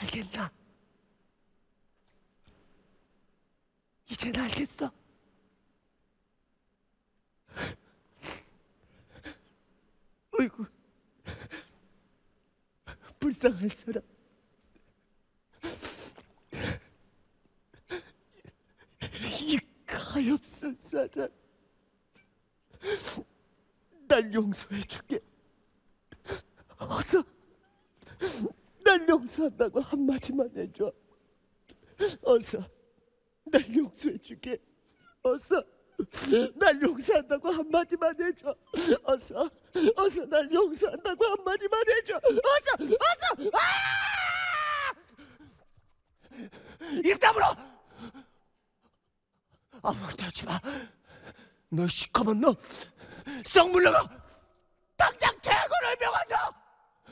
알겠나? 이젠 알겠어. 어이구, 불쌍한 사람. 이 가엾은 사람. 날 용서해줄게. 어서 날 용서한다고 한마디만 해줘. 어서 날 용서해줄게. 어서 날 용서한다고 한마디만 해줘. 어서 날 용서한다고 한마디만 해줘. 어서 입 다물어. 아무것도 하지마. 너 시커먼 놈, 썩 물러가. 당장 개고를 명한다.